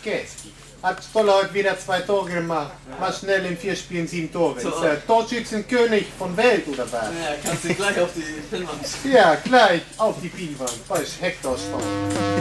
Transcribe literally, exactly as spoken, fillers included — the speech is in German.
Käski. Hat Stoller heute wieder zwei Tore gemacht. Mal schnell in vier Spielen sieben Tore. Ist er Torschützenkönig von Welt oder was? Ja, kannst du gleich auf die Pinnwand. Ja, gleich auf die Pinnwand. Da ist Hector Stoll.